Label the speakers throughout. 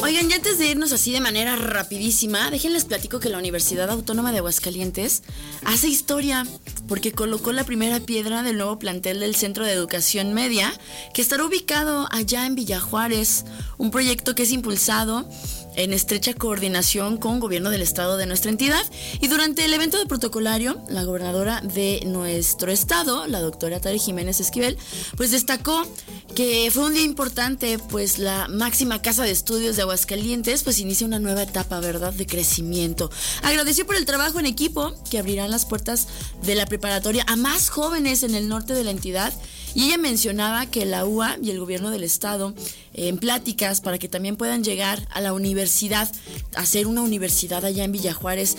Speaker 1: Oigan, ya antes de irnos así de manera rapidísima, déjenles platico que la Universidad Autónoma de Aguascalientes hace historia porque colocó la primera piedra del nuevo plantel del Centro de Educación Media, que estará ubicado allá en Villa Juárez, un proyecto que es impulsado en estrecha coordinación con gobierno del estado de nuestra entidad. Y durante el evento de protocolario, la gobernadora de nuestro estado, la doctora Tari Jiménez Esquivel, pues destacó que fue un día importante, pues la máxima casa de estudios de Aguascalientes pues inicia una nueva etapa, ¿verdad?, de crecimiento. Agradeció por el trabajo en equipo que abrirán las puertas de la preparatoria a más jóvenes en el norte de la entidad. Y ella mencionaba que la UA y el gobierno del estado en pláticas para que también puedan llegar a la universidad, a hacer una universidad allá en Villa Juárez.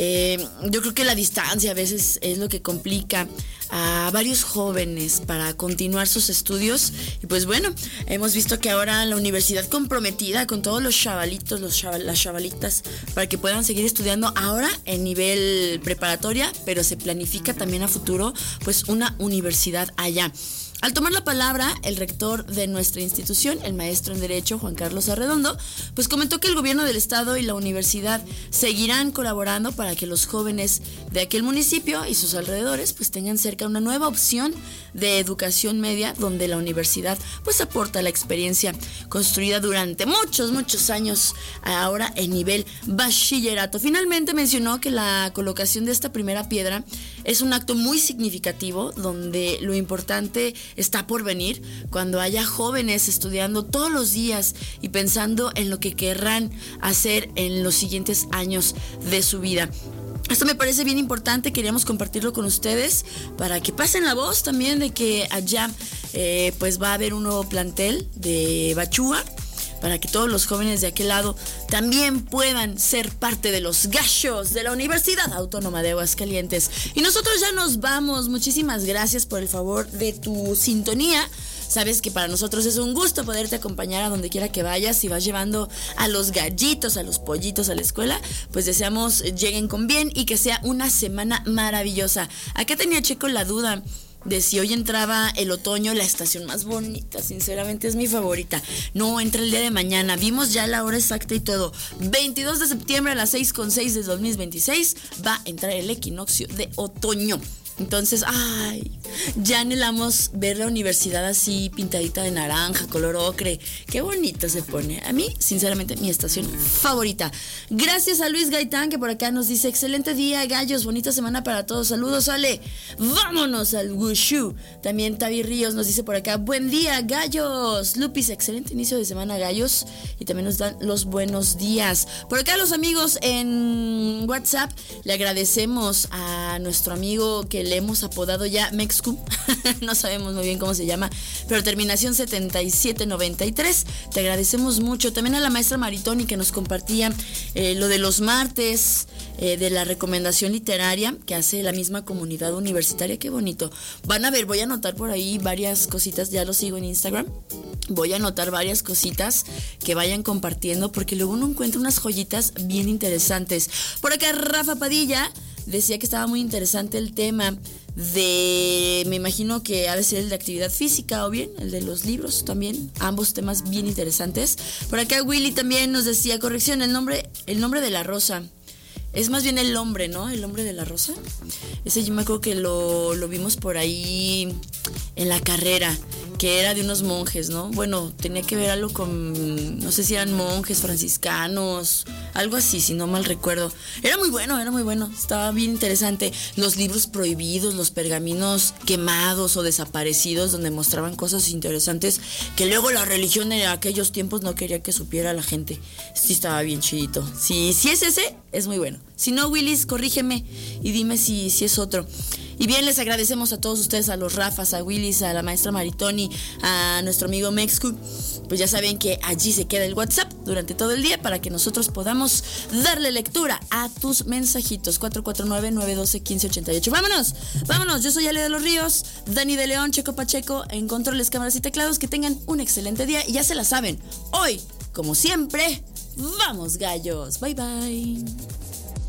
Speaker 1: Yo creo que la distancia a veces es lo que complica a varios jóvenes para continuar sus estudios. Y pues bueno, hemos visto que ahora la universidad comprometida con todos los chavalitos, las chavalitas, para que puedan seguir estudiando ahora en nivel preparatoria, pero se planifica también a futuro pues una universidad allá. Al tomar la palabra, el rector de nuestra institución, el maestro en Derecho, Juan Carlos Arredondo, pues comentó que el gobierno del estado y la universidad seguirán colaborando para que los jóvenes de aquel municipio y sus alrededores pues tengan cerca una nueva opción de educación media, donde la universidad pues aporta la experiencia construida durante muchos años, ahora en nivel bachillerato. Finalmente mencionó que la colocación de esta primera piedra es un acto muy significativo, donde lo importante está por venir cuando haya jóvenes estudiando todos los días y pensando en lo que querrán hacer en los siguientes años de su vida. Esto me parece bien importante, queríamos compartirlo con ustedes para que pasen la voz también de que allá pues va a haber un nuevo plantel de Bachúa, para que todos los jóvenes de aquel lado también puedan ser parte de los gallos de la Universidad Autónoma de Aguascalientes. Y nosotros ya nos vamos. Muchísimas gracias por el favor de tu sintonía. Sabes que para nosotros es un gusto poderte acompañar a donde quiera que vayas. Si vas llevando a los gallitos, a los pollitos a la escuela, pues deseamos lleguen con bien y que sea una semana maravillosa. Acá tenía Checo la duda de si hoy entraba el otoño, la estación más bonita, sinceramente es mi favorita. No, entra el día de mañana, vimos ya la hora exacta y todo. 22 de septiembre a las 6:06 de 2026 va a entrar el equinoccio de otoño. Entonces, ya anhelamos ver la universidad así pintadita de naranja, color ocre. Qué bonito se pone. A mí, sinceramente, mi estación favorita. Gracias a Luis Gaitán, que por acá nos dice: excelente día, gallos, bonita semana para todos. Saludos, Ale. Vámonos al Wushu. También Tavi Ríos nos dice por acá: buen día, gallos. Lupis, excelente inicio de semana, gallos. Y también nos dan los buenos días. Por acá los amigos en WhatsApp, le agradecemos a nuestro amigo que le hemos apodado ya Mexcu, no sabemos muy bien cómo se llama, pero terminación 7793. Te agradecemos mucho. También a la maestra Maritoni, que nos compartía lo de los martes, de la recomendación literaria que hace la misma comunidad universitaria. Qué bonito. Van a ver, voy a anotar por ahí varias cositas, ya lo sigo en Instagram. Voy a anotar varias cositas que vayan compartiendo, porque luego uno encuentra unas joyitas bien interesantes. Por acá Rafa Padilla decía que estaba muy interesante el tema de, me imagino que ha de ser el de actividad física o bien el de los libros también, ambos temas bien interesantes. Por acá Willy también nos decía, corrección, el nombre de la rosa es más bien el hombre, ¿no? El hombre de la rosa. Ese yo me acuerdo que lo vimos por ahí en la carrera, que era de unos monjes, ¿no? Bueno, tenía que ver algo con, no sé si eran monjes franciscanos, algo así, si no mal recuerdo. Era muy bueno, estaba bien interesante. Los libros prohibidos, los pergaminos quemados o desaparecidos, donde mostraban cosas interesantes que luego la religión en aquellos tiempos no quería que supiera la gente. Sí, estaba bien chidito. Si es ese, es muy bueno. Si no, Willis, corrígeme y dime si es otro. Y bien, les agradecemos a todos ustedes, a los Rafas, a Willis, a la maestra Maritoni, a nuestro amigo Mexcu. Pues ya saben que allí se queda el WhatsApp durante todo el día para que nosotros podamos darle lectura a tus mensajitos. 449-912-1588. Vámonos, yo soy Ale de los Ríos, Dani de León, Checo Pacheco, en controles, cámaras y teclados. Que tengan un excelente día y ya se la saben. Hoy, como siempre, vamos gallos. Bye bye.